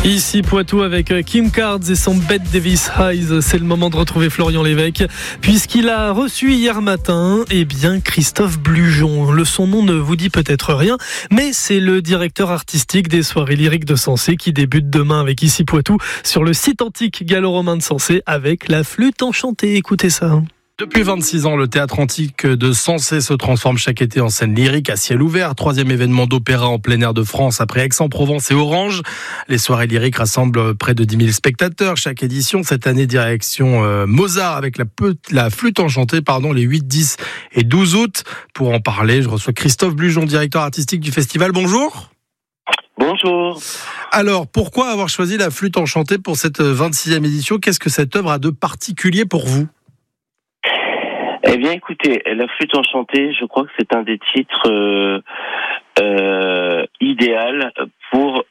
Ici Poitou avec Kim Cards et son Bette Davis Eyes. C'est le moment de retrouver Florian Lévesque puisqu'il a reçu hier matin Christophe Blujon. Son nom ne vous dit peut-être rien, mais c'est le directeur artistique des soirées lyriques de Sensé qui débute demain avec Ici Poitou sur le site antique gallo-romain de Sensé avec la flûte enchantée. Écoutez ça. Depuis 26 ans, le théâtre antique de Sensé se transforme chaque été en scène lyrique à ciel ouvert. 3e événement d'opéra en plein air de France après Aix-en-Provence et Orange. Les soirées lyriques rassemblent près de 10 000 spectateurs chaque édition. Cette année, direction Mozart avec la flûte enchantée, les 8, 10 et 12 août. Pour en parler, je reçois Christophe Blujon, directeur artistique du festival. Bonjour. Bonjour. Alors, pourquoi avoir choisi la flûte enchantée pour cette 26e édition ? Qu'est-ce que cette œuvre a de particulier pour vous ? Eh bien, écoutez, la flûte enchantée, je crois que c'est un des titres idéal pour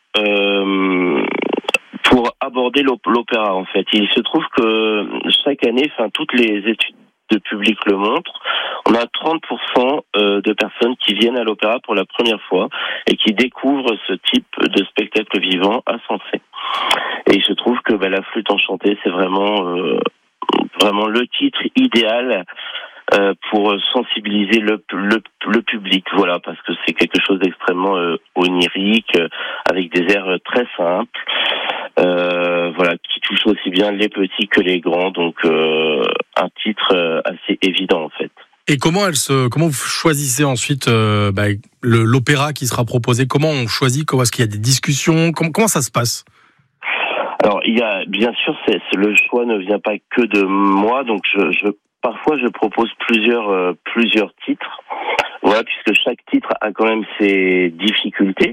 aborder l'opéra, en fait. Il se trouve que chaque année, toutes les études de public le montrent, on a 30% de personnes qui viennent à l'opéra pour la première fois et qui découvrent ce type de spectacle vivant à Sensé. Et il se trouve que la flûte enchantée, c'est vraiment le titre idéal pour sensibiliser le public, parce que c'est quelque chose d'extrêmement onirique, avec des airs très simples, qui touche aussi bien les petits que les grands, donc un titre assez évident en fait. Et comment vous choisissez ensuite l'opéra qui sera proposé ? Comment on choisit ? Est-ce qu'il y a des discussions ? Comment ça se passe ? Alors, il y a, bien sûr, le choix ne vient pas que de moi, donc parfois je propose plusieurs titres, puisque chaque titre a quand même ses difficultés.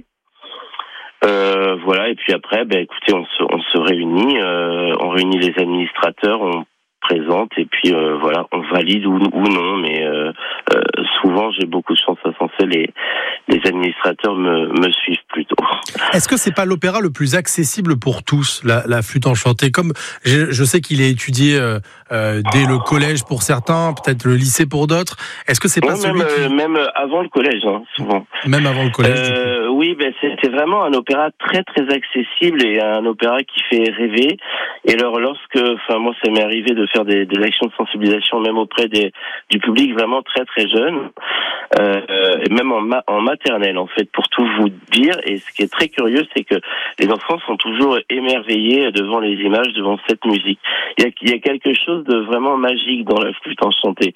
Et puis après, écoutez, on se réunit, on réunit les administrateurs, on présente et puis on valide ou non, mais souvent j'ai beaucoup de chance à Sensé, les administrateurs me suivent plutôt. Est-ce que c'est pas l'opéra le plus accessible pour tous, la flûte enchantée ? Comme je sais qu'il est étudié dès le collège pour certains, peut-être le lycée pour d'autres. Est-ce que c'est pas même avant le collège, souvent. Même avant le collège. Oui, c'est vraiment un opéra très très accessible et un opéra qui fait rêver. Et alors moi ça m'est arrivé de faire des actions de sensibilisation même auprès du public vraiment très très jeune, et même en maternelle en fait, pour tout vous dire. Et ce qui est très curieux, c'est que les enfants sont toujours émerveillés devant les images, devant cette musique. Il y a quelque chose de vraiment magique dans la flûte enchantée.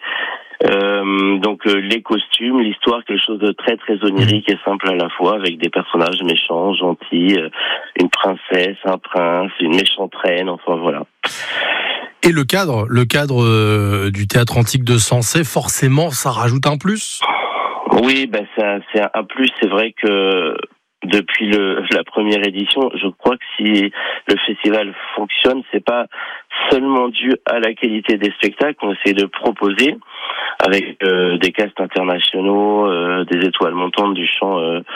Donc les costumes, l'histoire, quelque chose de très très onirique et simple à la fois, avec des personnages méchants, gentils, une princesse, un prince, une méchante reine, enfin voilà. Et le cadre du théâtre antique de Sensé, forcément, ça rajoute un plus. Oui, c'est un plus. C'est vrai que depuis la première édition, je crois que si le festival fonctionne, c'est pas seulement dû à la qualité des spectacles qu'on essaie de proposer, avec des castes internationaux, des étoiles montantes du chant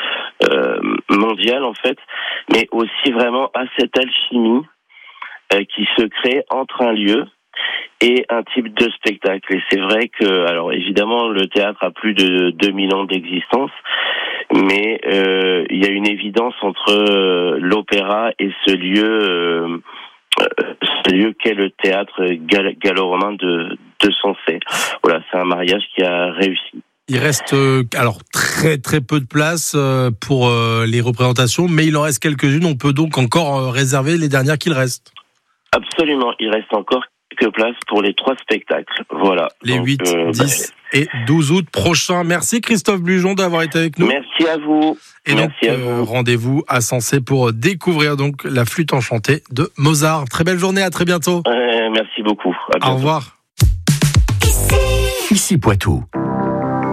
mondial en fait, mais aussi vraiment à cette alchimie qui se crée entre un lieu et un type de spectacle. Et c'est vrai que, alors évidemment, le théâtre a plus de 2000 ans d'existence, mais il y a une évidence entre l'opéra et ce lieu qu'est le théâtre gallo-romain de Sensé. Voilà, c'est un mariage qui a réussi. Il reste très très peu de place pour les représentations, mais il en reste quelques-unes. On peut donc encore réserver les dernières qu'il reste. Absolument, il reste encore quelques places pour les 3 spectacles. Voilà. Les 8, 10 et 12 août prochains. Merci Christophe Blujon d'avoir été avec nous. Merci à vous. Et donc, rendez-vous à Sensé pour découvrir donc la flûte enchantée de Mozart. Très belle journée, à très bientôt. Merci beaucoup. À bientôt. Au revoir. Ici Poitou.